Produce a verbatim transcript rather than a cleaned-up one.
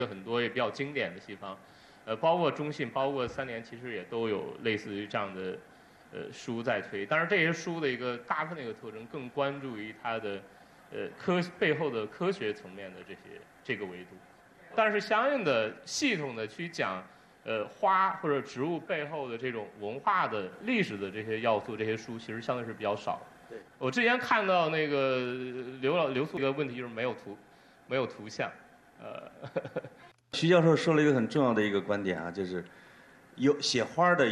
很多也比较经典的西方，呃，包括中信，包括三联，其实也都有类似于这样的呃书在推。但是这些书的一个大部分的一个特征，更关注于它的呃科背后的科学层面的这些这个维度。但是相应的系统的去讲呃花或者植物背后的这种文化的历史的这些要素，这些书其实相对是比较少。 对， 我之前看到那个刘老刘素一个问题就是没有图，没有图像，呃。 徐教授说了一个很重要的一个观点啊，就是有写花的。